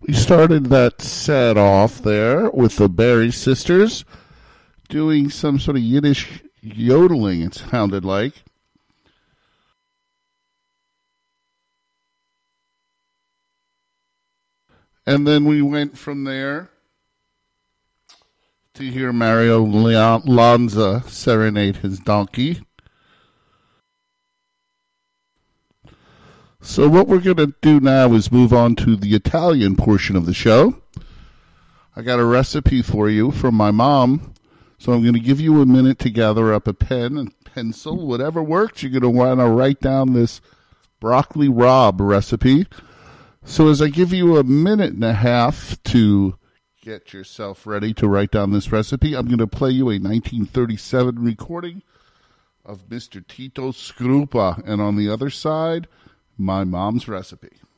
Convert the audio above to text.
We started that set off there with the Berry Sisters doing some sort of Yiddish yodeling, it sounded like. And then we went from there to hear Mario Lanza serenade his donkey. So what we're going to do now is move on to the Italian portion of the show. I got a recipe for you from my mom, so I'm going to give you a minute to gather up a pen and pencil, whatever works. You're going to want to write down this broccoli rabe recipe. So as I give you a minute and a half to get yourself ready to write down this recipe, I'm going to play you a 1937 recording of Mr. Tito Scrupa, and on the other side, my mom's recipe.